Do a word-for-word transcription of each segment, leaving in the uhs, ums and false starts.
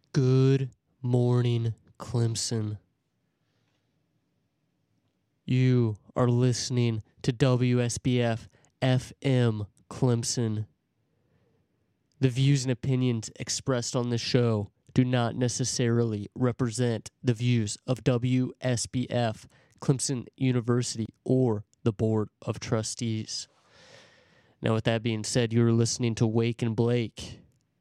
Good morning, Clemson. You are listening to W S B F F M Clemson. The views and opinions expressed on this show do not necessarily represent the views of W S B F, Clemson University, or the Board of Trustees. Now, with that being said, you're listening to Wake and Blake.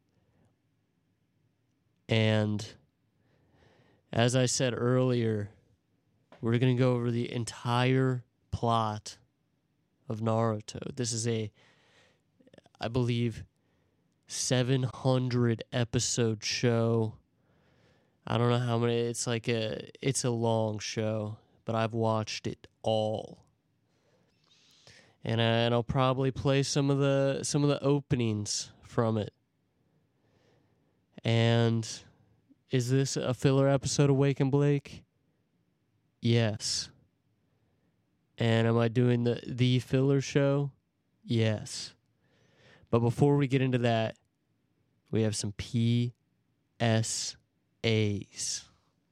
And as I said earlier, we're going to go over the entire plot of Naruto. This is a, I believe, seven hundred episode show. I don't know how many. It's like a, it's a long show, but I've watched it all. And, I, and I'll probably play some of the some of the openings from it. And is this a filler episode of Wake and Blake? Yes. And am I doing the, the filler show? Yes. But before we get into that, we have some P S As.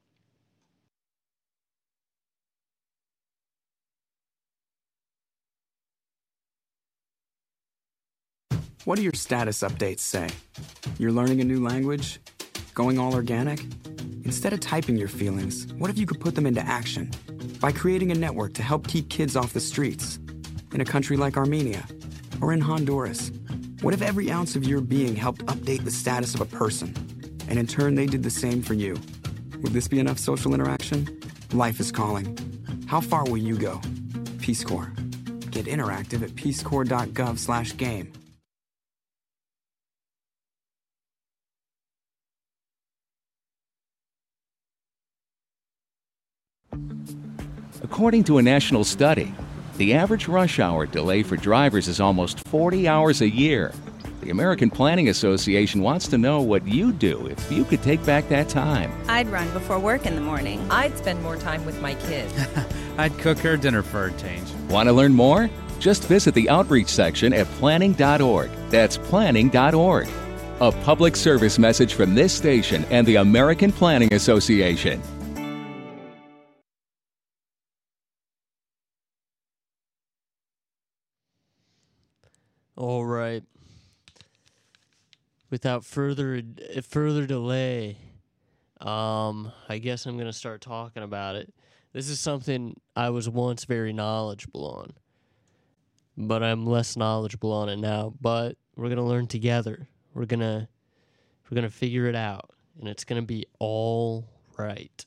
What do your status updates say? You're learning a new language? Going all organic? Instead of typing your feelings, what if you could put them into action? By creating a network to help keep kids off the streets. In a country like Armenia, or in Honduras. What if every ounce of your being helped update the status of a person? And in turn, they did the same for you. Would this be enough social interaction? Life is calling. How far will you go? Peace Corps. Get interactive at peacecorps.gov slash game. According to a national study, the average rush hour delay for drivers is almost forty hours a year. The American Planning Association wants to know what you'd do if you could take back that time. I'd run before work in the morning. I'd spend more time with my kids. I'd cook her dinner for a change. Want to learn more? Just visit the outreach section at planning dot org. That's planning dot org. A public service message from this station and the American Planning Association. All right. Without further further delay, um, I guess I'm going to start talking about it. This is something I was once very knowledgeable on, but I'm less knowledgeable on it now. But we're going to learn together. We're going to we're going to figure it out, and it's going to be all right.